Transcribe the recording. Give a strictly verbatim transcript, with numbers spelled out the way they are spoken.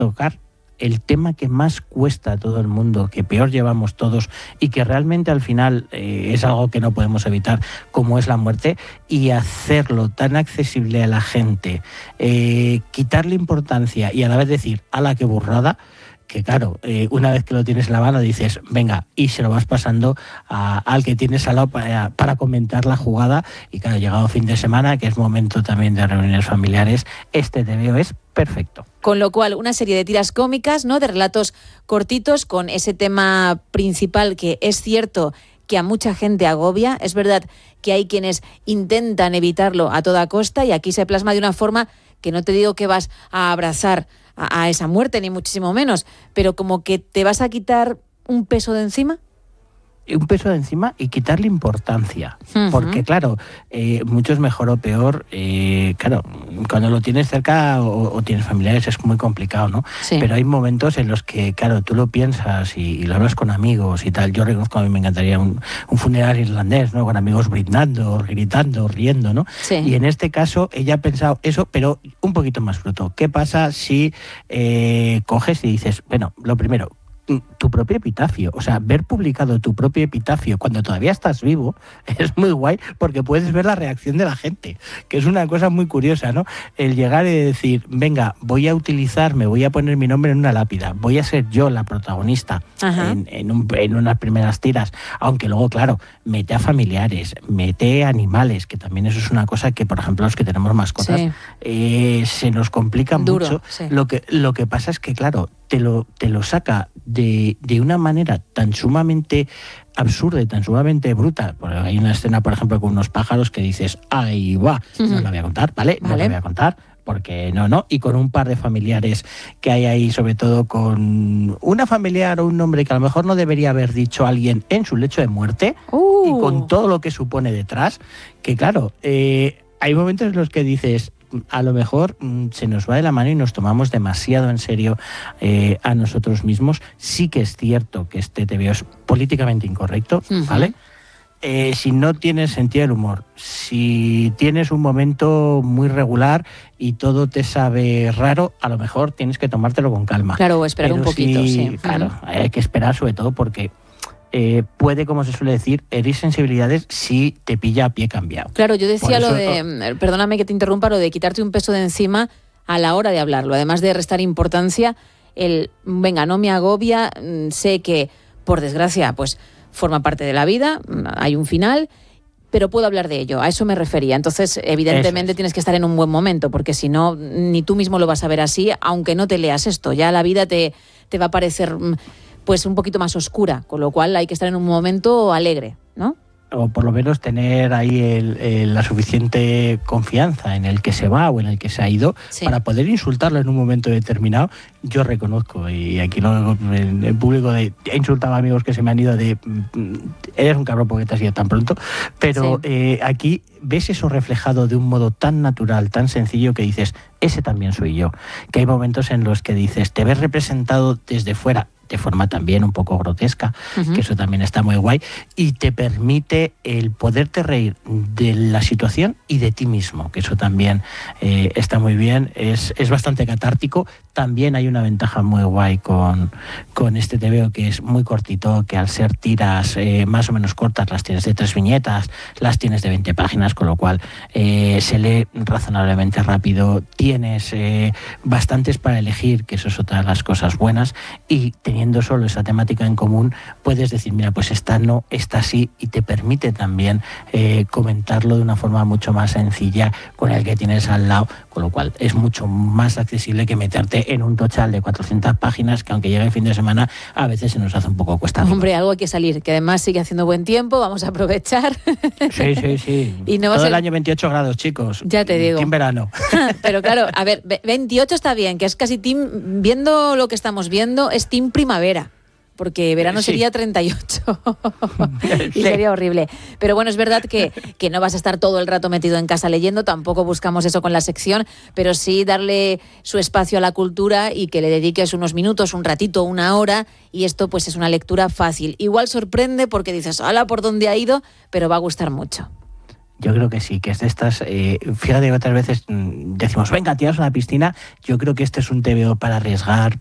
tocar el tema que más cuesta a todo el mundo, que peor llevamos todos y que realmente al final eh, es algo que no podemos evitar, como es la muerte, y hacerlo tan accesible a la gente, eh, quitarle importancia y a la vez decir, ¡hala, qué burrada!, que claro, eh, una vez que lo tienes en la mano dices, venga, y se lo vas pasando a, al que tienes al lado para, para comentar la jugada. Y claro, llegado fin de semana, que es momento también de reuniones familiares, este T V O es perfecto. Con lo cual, una serie de tiras cómicas, ¿no?, de relatos cortitos con ese tema principal que es cierto que a mucha gente agobia. Es verdad que hay quienes intentan evitarlo a toda costa y aquí se plasma de una forma que no te digo que vas a abrazar a, a esa muerte, ni muchísimo menos, pero como que te vas a quitar un peso de encima. Un peso de encima y quitarle importancia. Uh-huh. Porque claro, eh, mucho es mejor o peor, eh, claro, cuando lo tienes cerca o, o tienes familiares es muy complicado, ¿no? Sí. Pero hay momentos en los que, claro, tú lo piensas y, y lo hablas con amigos y tal. Yo reconozco, a mí me encantaría un, un funeral irlandés, ¿no? Con amigos brindando, gritando, riendo, ¿no? Sí. Y en este caso ella ha pensado eso, pero un poquito más bruto. ¿Qué pasa si eh, coges y dices, bueno, lo primero, tu propio epitafio, o sea, ver publicado tu propio epitafio cuando todavía estás vivo es muy guay porque puedes ver la reacción de la gente, que es una cosa muy curiosa, ¿no? El llegar y decir, venga, voy a utilizar, me voy a poner mi nombre en una lápida, voy a ser yo la protagonista en, en, un, en unas primeras tiras, aunque luego, claro, mete a familiares, mete a animales, que también eso es una cosa que, por ejemplo, los que tenemos mascotas, sí. eh, se nos complica Duro, mucho. Sí. Lo que, lo que pasa es que, claro, te lo, te lo saca de, de una manera tan sumamente absurda y tan sumamente bruta. Hay una escena, por ejemplo, con unos pájaros que dices, ahí va, uh-huh. no la voy a contar, ¿vale? No vale. la voy a contar, porque no, no. Y con un par de familiares que hay ahí, sobre todo con una familiar o un nombre que a lo mejor no debería haber dicho alguien en su lecho de muerte, uh. y con todo lo que supone detrás, que claro, eh, hay momentos en los que dices, a lo mejor mmm, se nos va de la mano y nos tomamos demasiado en serio eh, a nosotros mismos. Sí que es cierto que este T V O es políticamente incorrecto, uh-huh. ¿vale? Eh, si no tienes sentido del humor, si tienes un momento muy regular y todo te sabe raro, a lo mejor tienes que tomártelo con calma. Claro, o esperar Pero un poquito, sí. sí. Claro, uh-huh. hay que esperar sobre todo porque Eh, puede, como se suele decir, herir sensibilidades si te pilla a pie cambiado. Claro, yo decía eso, lo de, perdóname que te interrumpa, lo de quitarte un peso de encima a la hora de hablarlo, además de restar importancia, el, venga, no me agobia, sé que, por desgracia, pues forma parte de la vida, hay un final, pero puedo hablar de ello, a eso me refería. Entonces, evidentemente, es. tienes que estar en un buen momento, porque si no, ni tú mismo lo vas a ver así, aunque no te leas esto, ya la vida te, te va a parecer pues un poquito más oscura, con lo cual hay que estar en un momento alegre, ¿no? O por lo menos tener ahí el, el, la suficiente confianza en el que se va o en el que se ha ido, sí. para poder insultarlo en un momento determinado. Yo reconozco, y aquí lo en, en público, de, he insultado a amigos que se me han ido de eres un cabrón porque te has ido tan pronto, pero sí. eh, aquí ves eso reflejado de un modo tan natural, tan sencillo, que dices, ese también soy yo. Que hay momentos en los que dices, te ves representado desde fuera, de forma también un poco grotesca, uh-huh. que eso también está muy guay, y te permite el poderte reír de la situación y de ti mismo, que eso también eh, está muy bien, es, es bastante catártico. También hay una ventaja muy guay con, con este T V O, que es muy cortito, que al ser tiras eh, más o menos cortas, las tienes de tres viñetas, las tienes de veinte páginas, con lo cual eh, se lee razonablemente rápido, tienes eh, bastantes para elegir, que eso es otra de las cosas buenas, y teniendo solo esa temática en común, puedes decir, mira, pues esta no, esta sí, y te permite también eh, comentarlo de una forma mucho más sencilla con el que tienes al lado, con lo cual es mucho más accesible que meterte en un tochal de cuatrocientas páginas que, aunque llegue el fin de semana, a veces se nos hace un poco cuesta. Hombre, algo hay que salir, que además sigue haciendo buen tiempo, vamos a aprovechar. Sí, sí, sí. Y no va todo a ser... el año veintiocho grados, chicos. Ya te digo. En verano. Pero claro, a ver, veintiocho está bien, que es casi team, viendo lo que estamos viendo, es team primavera. Porque verano sería sí. treinta y ocho y sí. sería horrible. Pero bueno, es verdad que, que no vas a estar todo el rato metido en casa leyendo, tampoco buscamos eso con la sección, pero sí darle su espacio a la cultura y que le dediques unos minutos, un ratito, una hora, y esto pues es una lectura fácil. Igual sorprende porque dices, ¡hala, por dónde ha ido!, pero va a gustar mucho. Yo creo que sí, que es de estas, eh, fíjate que otras veces decimos, venga, tiraos a la piscina, yo creo que este es un T V O para arriesgar,